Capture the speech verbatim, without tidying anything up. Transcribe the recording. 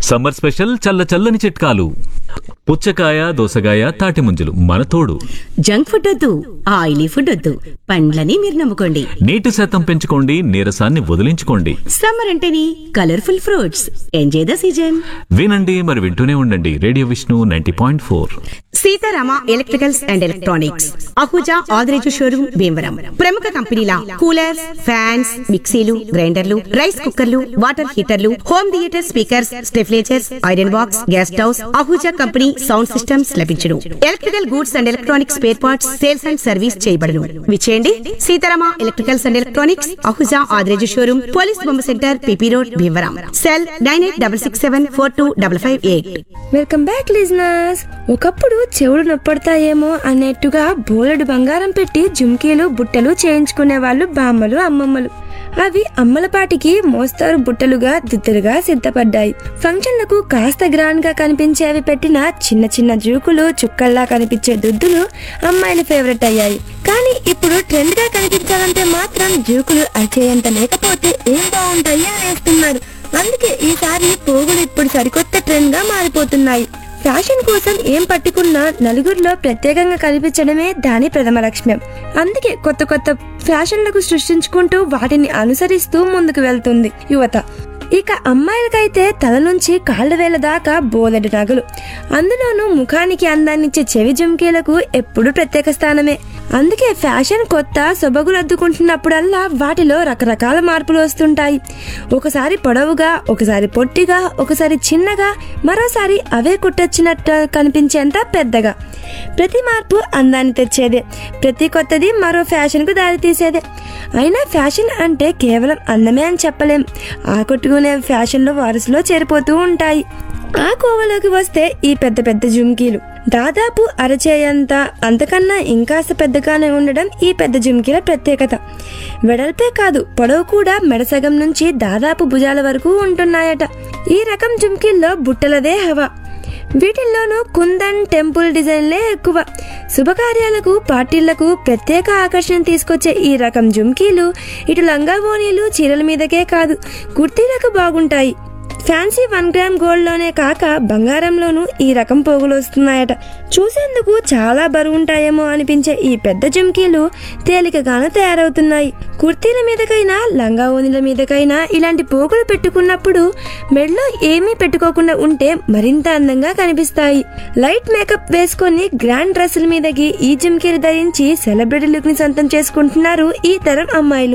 Summer special చల్ల చల్లని చిట్కాలు. పుచ్చకాయ, దోసకాయ, తాటి ముంజలు మన తోడు. జంక్ ఫుడ్ వద్దు, ఆయిలీ ఫుడ్ వద్దు, పండ్లని మీరు నమ్ముకోండి. నీటి శాతం పెంచుకోండి, నీరసాన్ని వదిలించుకోండి. సమ్మర్ అంటేనే colourful fruits. Enjoy the season. వినండి మరి వింటూనే ఉండండి radio Vishnu ninety point four. Sitarama electricals and electronics, Ahuja Adireju showroom, Bhimavaram. ప్రముఖ కంపెనీల కూలర్స్, ఫ్యాన్స్, మిక్సీలు, గ్రైండర్లు, రైస్ కుక్కర్లు, water హీటర్లు, home theatre speakers, స్టెఫ్లేజర్స్, iron box, gas stoves, Ahuja company sound systems లభించును. Electrical goods and electronics spare parts sales and service చేయబడును. విచేయండి Sitarama electricals and electronics, Ahuja Adireju showroom, police బొమ్మ centre, PP road, Bhimavaram. Cell nine eight double six seven four two double five eight. Welcome back listeners. ఒకప్పుడు చెవులు నొప్పడతాయేమో అన్నట్టుగా బోలెడు బంగారం పెట్టి జుమ్కీలు, బుట్టలు చేయించుకునే వాళ్ళు బామ్మలు, అమ్మమ్మలు. అవి అమ్మలపాటికి మోస్తారు బుట్టలుగా, దిద్దలుగా సిద్ధపడ్డాయి. ఫంక్షన్లకు కాస్త గ్రాండ్ గా కనిపించేవి పెట్టిన చిన్న చిన్న జూకులు, చుక్కల్లా కనిపించే దుద్దులు అమ్మాయిల ఫేవరెట్ అయ్యాయి. కానీ ఇప్పుడు ట్రెండ్ గా కనిపించాలంటే మాత్రం జూకులు అచేయంత లేకపోతే ఏం బాగుంటాయి అనేస్తున్నారు. అందుకే ఈసారి పోగులు ఇప్పుడు సరికొత్త ట్రెండ్ గా మారిపోతున్నాయి. ఫ్యాషన్ కోసం ఏం పట్టుకున్నా నలుగురిలో ప్రత్యేకంగా కనిపించడమే దాని ప్రథమ లక్ష్యం. అందుకే కొత్త కొత్త ఫ్యాషన్లకు సృష్టించుకుంటూ వాటిని అనుసరిస్తూ ముందుకు వెళ్తుంది యువత. ఇక అమ్మాయిలకైతే తల నుంచి కాళ్ళ వేల దాకా బోలెడు నగలు, అందులోనూ ముఖానికి అందాన్నిచ్చే చెవి జుమ్కీలకు ఎప్పుడు ప్రత్యేక స్థానమే. అందుకే ఫ్యాషన్ కొత్త సొబగులు అద్దుకుంటున్నప్పుడల్లా వాటిలో రకరకాల మార్పులు వస్తుంటాయి. ఒకసారి పొడవుగా, ఒకసారి పొట్టిగా, ఒకసారి చిన్నగా, మరోసారి అవే కుట్టొచ్చినట్టు కనిపించేంత పెద్దగా. ప్రతి మార్పు అందాన్ని తెచ్చేదే, ప్రతి కొత్తది మరో ఫ్యాషన్ కు దారి తీసేదే. అయినా ఫ్యాషన్ అంటే కేవలం అందమే అని చెప్పలేం. ఆకట్టుకునే ఫ్యాషన్ లో వరుసలో చేరిపోతూ ఉంటాయి. ఆ కోవలోకి వస్తే ఈ పెద్ద పెద్ద జుమ్కీలు దాదాపు అరచేయంత, అంతకన్నా ఇంకాస్త పెద్దగానే ఉండడం ఈ పెద్ద జుమ్కీల ప్రత్యేకత. వెడల్పే కాదు, పొడవు కూడా మెడసగం నుంచి దాదాపు భుజాల వరకు ఉంటున్నాయట. ఈ రకం జుమ్కీల్లో బుట్టలదే హవా. వీటిల్లోనూ కుందన్, టెంపుల్ డిజైన్లే ఎక్కువ. శుభకార్యాలకు, పార్టీలకు ప్రత్యేక ఆకర్షణ తీసుకొచ్చే ఈ రకం జుమ్కీలు ఇటు లంగా ఓణీలు, చీరల మీదకే కాదు కుర్తీలకు బాగుంటాయి. ఫ్యాన్సీ వన్ గ్రామ్ గోల్డ్ లోనే కాక బంగారంలోనూ ఈ రకం పోగులు వస్తున్నాయట. చూసేందుకు చాలా బరువుంటాయేమో అనిపించే ఈ పెద్ద జుమ్కీలు తేలికగాను తయారవుతున్నాయి. కుర్తీల మీదకైనా, లంగా ఓణీల మీదకైనా ఇలాంటి పోగులు పెట్టుకున్నప్పుడు మెడలో ఏమీ పెట్టుకోకుండా ఉంటే మరింత అందంగా కనిపిస్తాయి. లైట్ మేకప్ వేసుకొని గ్రాండ్ డ్రెస్సుల మీదకి ఈ జుమ్కీలు ధరించి సెలబ్రిటీ లుక్ ని సొంతం చేసుకుంటున్నారు ఈ తరం అమ్మాయిలు.